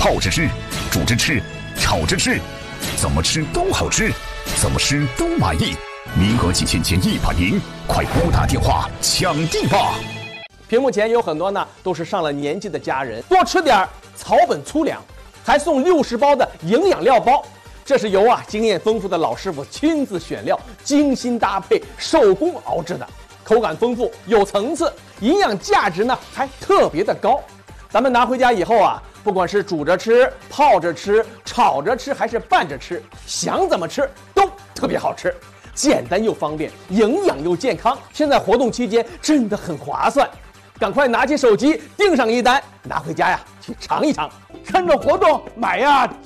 泡着吃，煮着吃，炒着吃，怎么吃都好吃，怎么吃都满意。名额几千件100名，快拨打电话抢定吧！ 屏幕前有很多呢，都是上了年纪的家人，多吃点草本粗粮，还送60包的营养料包。这是由经验丰富的老师傅亲自选料，精心搭配，手工熬制的，口感丰富，有层次，营养价值呢还特别的高。咱们拿回家以后不管是煮着吃、泡着吃、炒着吃，还是拌着吃，想怎么吃都特别好吃，简单又方便，营养又健康。现在活动期间真的很划算，赶快拿起手机订上一单，拿回家去尝一尝。 趁着活动买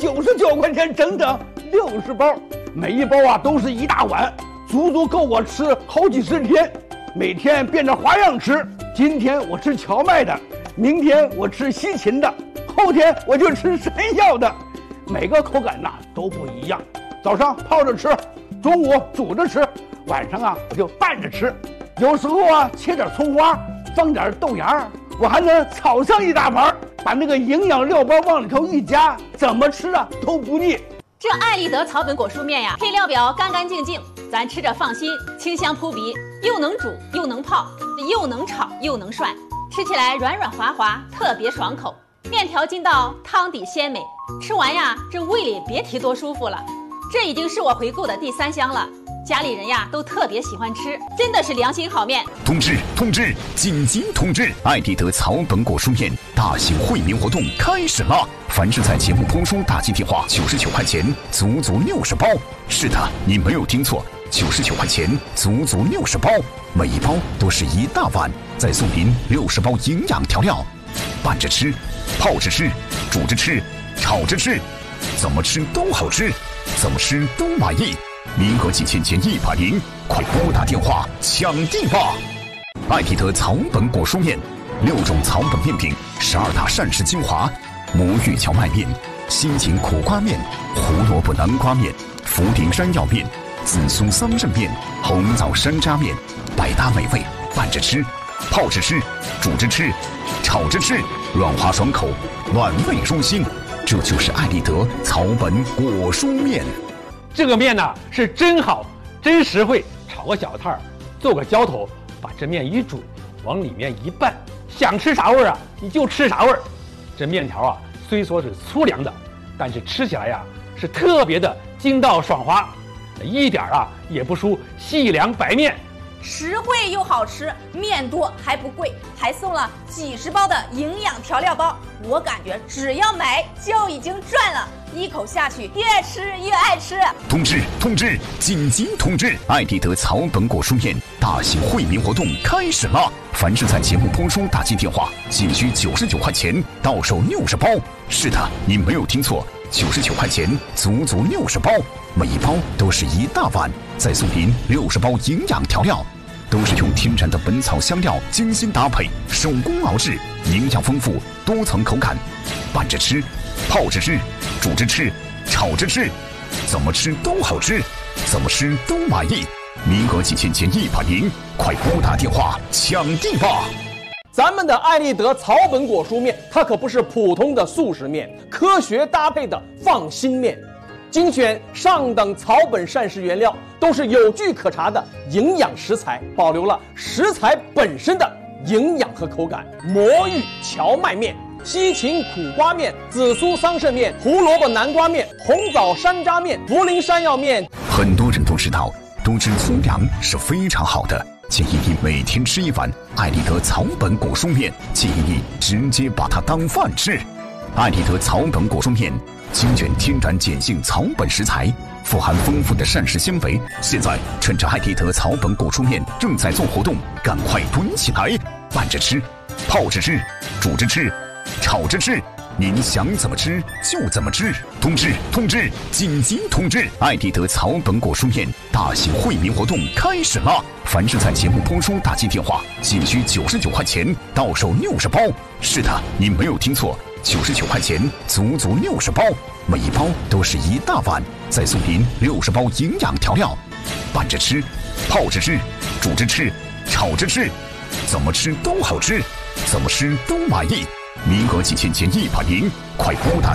99块钱，整整60包，每一包都是一大碗，足足够我吃好几十天。每天变着花样吃，今天我吃荞麦的，明天我吃西芹的，后天我就吃山药的，每个口感都不一样。早上泡着吃，中午煮着吃，晚上我就拌着吃，有时候切点葱花，放点豆芽，我还能炒上一大盘，把那个营养料包往里头一加，怎么吃都不腻。 这爱立德草本果蔬面配料表干干净净，咱吃着放心，清香扑鼻，又能煮又能泡，又能炒又能涮，吃起来软软滑滑，特别爽口。面条筋道，汤底鲜美，吃完这胃里别提多舒服了。这已经是我回购的第3箱了，家里人都特别喜欢吃，真的是良心好面。 通知，紧急通知！爱立德草本果蔬面大型惠民活动开始了！凡是在节目播出打进电话，99块钱，足足60包。是的，你没有听错，99块钱，足足60包，每一包都是一大碗，再送您60包营养调料，拌着吃，泡着吃，煮着吃，炒着吃，怎么吃都好吃，怎么吃都满意。名额几千件100名，快拨打电话抢定吧！爱立德草本果蔬面，6种草本面品，12大膳食精华，魔芋荞麦面、西芹苦瓜面、胡萝卜南瓜面、茯苓山药面、紫苏桑葚面、红枣山楂面，百搭美味，拌着吃，泡着吃，煮着吃，炒着吃，软滑爽口，暖胃舒心。这就是爱立德草本果蔬面。 这个面是真好，真实惠，炒个小菜，做个浇头，把这面一煮，往里面一拌，想吃啥味儿你就吃啥味儿。这面条虽说是粗粮的，但是吃起来是特别的筋道爽滑，一点也不输细粮白面。 实惠又好吃，面多还不贵，还送了几十包的营养调料包。我感觉只要买就已经赚了，一口下去越吃越爱吃。 通知，紧急通知！爱立德草本果蔬面大型惠民活动开始了！凡是在节目播出打进电话，仅需99块钱，到手60包。是的，你没有听错，99块钱，足足60包，每一包都是一大碗，再送您60包营养调料。都是用天然的本草香料精心搭配，手工熬制，营养丰富，多层口感，拌着吃，泡着吃，煮着吃，炒着吃，怎么吃都好吃，怎么吃都满意。名额几千件100名，快拨打电话抢定吧！ 咱们的爱立德草本果蔬面，它可不是普通的速食面，科学搭配的放心面。精选上等草本膳食原料，都是有据可查的营养食材，保留了食材本身的营养和口感。魔芋荞麦面、西芹苦瓜面、紫苏桑葚面、胡萝卜南瓜面、红枣山楂面、茯苓山药面。 很多人都知道，多吃粗粮是非常好的，建议你每天吃一碗爱立德草本果蔬面，建议你直接把它当饭吃。爱立德草本果蔬面精选天然碱性草本食材，富含丰富的膳食纤维。现在趁着爱立德草本果蔬面正在做活动，赶快囤起来，拌着吃，泡着吃，煮着吃，炒着吃，您想怎么吃就怎么吃。通知，紧急通知！爱立德草本果蔬面大型惠民活动开始了！凡是在节目播出打进电话，仅需99块钱，到手60包。是的，你没有听错，99块钱，足足60包，每一包都是一大碗，再送您60包营养调料，拌着吃，泡着吃，煮着吃，炒着吃，怎么吃都好吃，怎么吃都满意。名额几千件100名，快拨打